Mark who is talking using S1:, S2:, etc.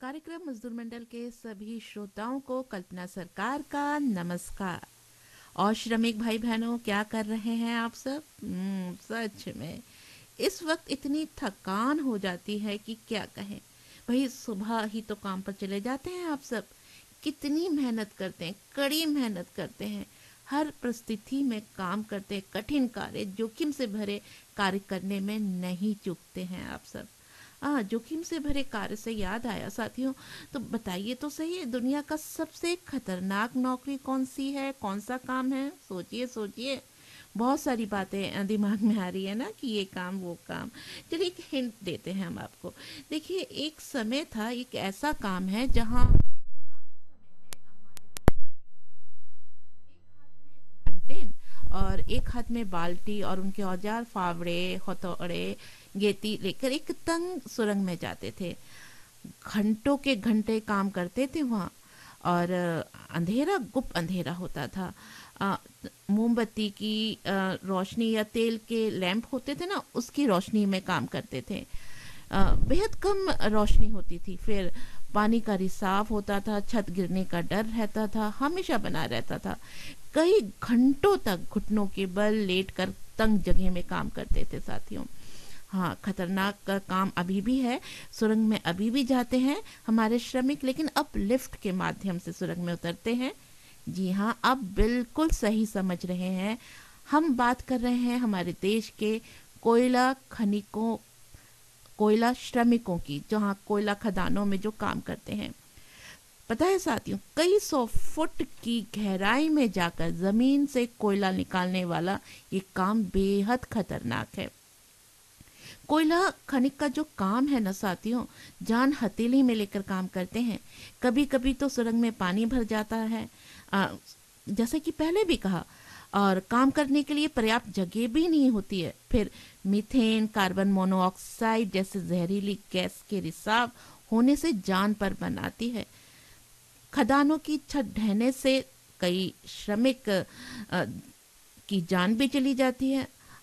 S1: कार्यक्रम मजदूर मंडल के सभी श्रोताओं को कल्पना सरकार का नमस्कार। और श्रमिक भाई बहनों, क्या कर रहे हैं आप सब? सच में इस वक्त इतनी थकान हो जाती है कि क्या कहें। भाई सुबह ही तो काम पर चले जाते हैं आप सब। कितनी मेहनत करते हैं, कड़ी मेहनत करते हैं, हर परिस्थिति में काम करते हैं, कठिन कार्य, जोखिम से भरे कार्य करने में नहीं चूकते हैं आप सब। जोखिम से भरे कार्य से याद आया साथियों, तो बताइए तो सही है, दुनिया का सबसे खतरनाक नौकरी कौन सी है, कौन सा काम है? सोचिए सोचिए। बहुत सारी बातें दिमाग में आ रही है ना कि ये काम वो काम। चलिए एक हिंट देते हैं हम आपको। देखिए, एक समय था, एक ऐसा काम है जहाँ घंटे और एक हाथ में बाल्टी और उनके औजार फावड़े, हथौड़े, गेती लेकर एक तंग सुरंग में जाते थे। घंटों के घंटे काम करते थे वहाँ। और अंधेरा, गुप्त अंधेरा होता था। अ, मोमबत्ती की रोशनी या तेल के लैंप होते थे ना, उसकी रोशनी में काम करते थे। बेहद कम रोशनी होती थी। फिर पानी का रिसाव होता था, छत गिरने का डर रहता था, हमेशा बना रहता था। कई घंटों तक घुटनों के बल लेटकर तंग जगह में काम करते थे साथियों। हाँ, खतरनाक का काम अभी भी है। सुरंग में अभी भी जाते हैं हमारे श्रमिक, लेकिन अब लिफ्ट के माध्यम से सुरंग में उतरते हैं। जी हाँ, आप बिल्कुल सही समझ रहे हैं। हम बात कर रहे हैं हमारे देश के कोयला खनिकों, कोयला श्रमिकों की, जहाँ कोयला खदानों में जो काम करते हैं। पता है साथियों, कई सौ फुट की गहराई में जाकर जमीन से कोयला निकालने वाला ये काम बेहद खतरनाक है। कोयला खनिक का जो काम है ना साथियों, जान हथेली में लेकर काम करते हैं। कभी कभी तो सुरंग में पानी भर जाता है, आ, जैसे कि पहले भी कहा, और काम करने के लिए पर्याप्त जगह भी नहीं होती है। फिर मीथेन, कार्बन मोनोऑक्साइड जैसे जहरीली गैस के रिसाव होने से जान पर बनाती है। खदानों की छत ढहने से कई श्रमिक की जान भी चली जाती है।